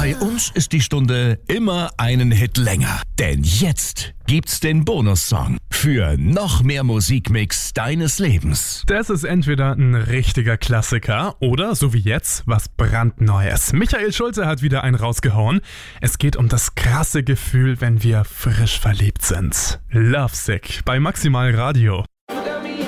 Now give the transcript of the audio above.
Bei uns ist die Stunde immer einen Hit länger. Denn jetzt gibt's den Bonussong für noch mehr Musikmix deines Lebens. Das ist entweder ein richtiger Klassiker oder, so wie jetzt, was brandneues. Michael Schulte hat wieder einen rausgehauen. Es geht um das krasse Gefühl, wenn wir frisch verliebt sind. Lovesick bei Maximal Radio.